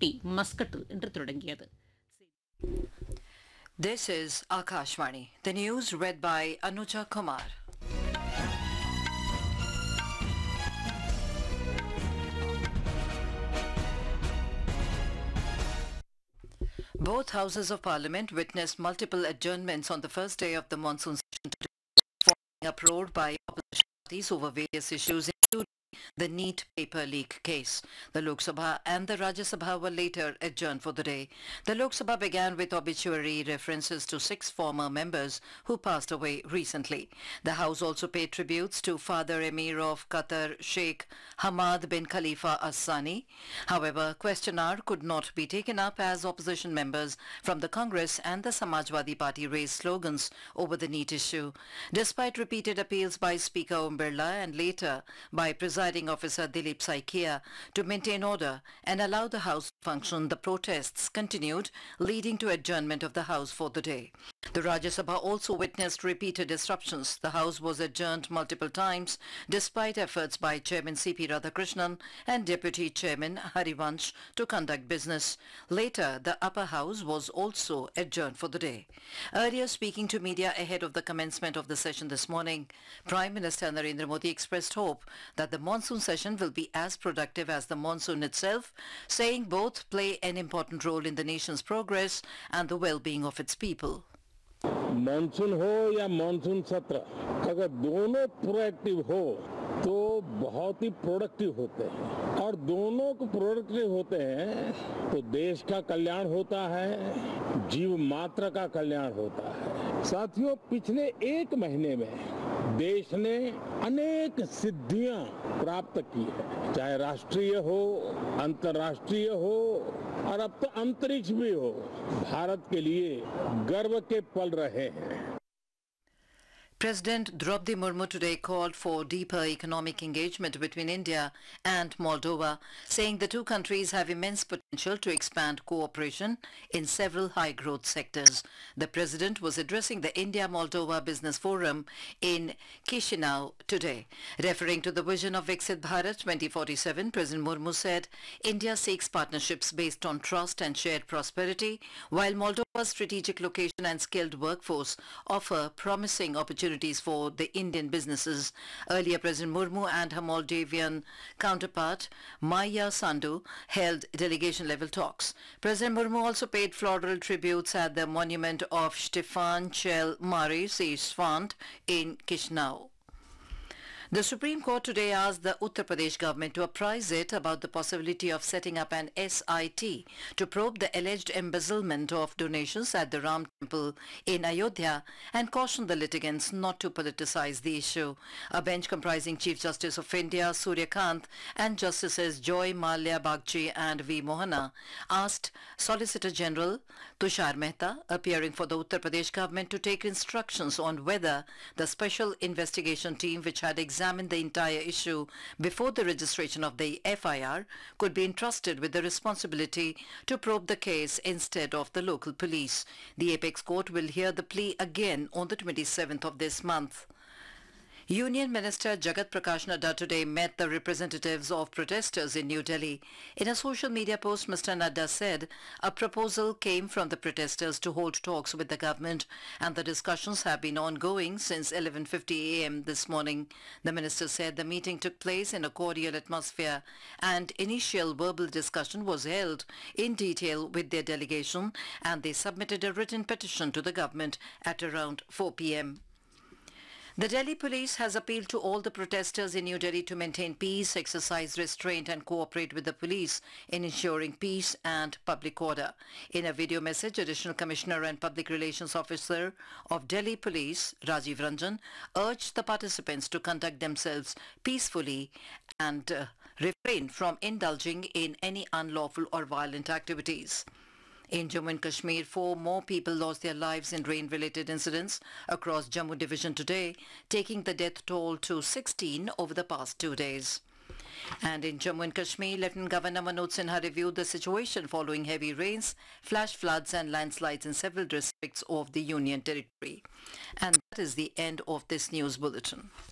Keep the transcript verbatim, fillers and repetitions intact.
போட்டி மஸ்கட்டில் இன்று தொடங்கியது. This is Akashvani. The news read by Anuja Kumar. Both houses of parliament witnessed multiple adjournments on the first day of the monsoon session today, following uproar by opposition parties over various issues, including the NEET paper leak case. The Lok Sabha and the Rajya Sabha were later adjourned for the day. The Lok Sabha began with obituary references to six former members who passed away recently. The House also paid tributes to Father Emir of Qatar, Sheikh Hamad bin Khalifa Al Thani. However, question hour could not be taken up as opposition members from the Congress and the Samajwadi Party raised slogans over the NEET issue. Despite repeated appeals by Speaker Om Birla and later by Presiding Officer Dilip Saikia to maintain order and allow the House to function, the protests continued, leading to adjournment of the House for the day. The Rajya Sabha also witnessed repeated disruptions. The House was adjourned multiple times despite efforts by Chairman C P Radhakrishnan and Deputy Chairman Harivansh to conduct business. Later, the upper house was also adjourned for the day. Earlier, speaking to media ahead of the commencement of the session this morning, Prime Minister Narendra Modi expressed hope that the monsoon session will be as productive as the monsoon itself, saying both play an important role in the nation's progress and the well-being of its people. Monsoon हो या monsoon सत्र, अगर दोनों proactive हो तो बहुत ही productive होते हैं और दोनों को प्रोडक्टिव होते हैं तो देश का कल्याण होता है, जीव मात्र का कल्याण होता है। साथियों, पिछले एक महीने में देश ने अनेक सिद्धियां प्राप्त की है, चाहे राष्ट्रीय हो, अंतर्राष्ट्रीय हो और अब तो अंतरिक्ष भी हो। भारत के लिए गर्व के पल रहे हैं। President Draupadi Murmu today called for deeper economic engagement between India and Moldova, saying the two countries have immense potential to expand cooperation in several high-growth sectors. The President was addressing the India-Moldova Business Forum in Chisinau today. Referring to the vision of Viksit Bharat twenty forty-seven, President Murmu said India seeks partnerships based on trust and shared prosperity, while Moldova's strategic location and skilled workforce offer promising opportunities for the Indian businesses. Earlier, President Murmu and her Moldavian counterpart, Maya Sandu, held delegation-level talks. President Murmu also paid floral tributes at the monument of Stefan cel Mare Sfânt in Chisinau. The Supreme Court today asked the Uttar Pradesh government to apprise it about the possibility of setting up an S I T to probe the alleged embezzlement of donations at the Ram Temple in Ayodhya and caution the litigants not to politicize the issue. A bench comprising Chief Justice of India Surya Kant and Justices Joy Malya Bagchi and V. Mohana asked Solicitor General Tushar Mehta, appearing for the Uttar Pradesh government, to take instructions on whether the special investigation team which had examined examine the entire issue before the registration of the F I R could be entrusted with the responsibility to probe the case instead of the local police. The Apex Court will hear the plea again on the twenty-seventh of this month. Union Minister Jagat Prakash Nadda today met the representatives of protesters in New Delhi. In a social media post, Mister Nadda said a proposal came from the protesters to hold talks with the government, and the discussions have been ongoing since eleven fifty a m this morning. The minister said the meeting took place in a cordial atmosphere and initial verbal discussion was held in detail with their delegation, and they submitted a written petition to the government at around four p m The Delhi police has appealed to all the protesters in New Delhi to maintain peace, exercise restraint and cooperate with the police in ensuring peace and public order. In a video message, Additional Commissioner and Public Relations Officer of Delhi Police, Rajiv Ranjan, urged the participants to conduct themselves peacefully and uh, refrain from indulging in any unlawful or violent activities. In Jammu and Kashmir, four more people lost their lives in rain-related incidents across Jammu Division today, taking the death toll to sixteen over the past two days. And in Jammu and Kashmir, Lieutenant Governor Manoj Sinha reviewed the situation following heavy rains, flash floods and landslides in several districts of the Union Territory. And that is the end of this news bulletin.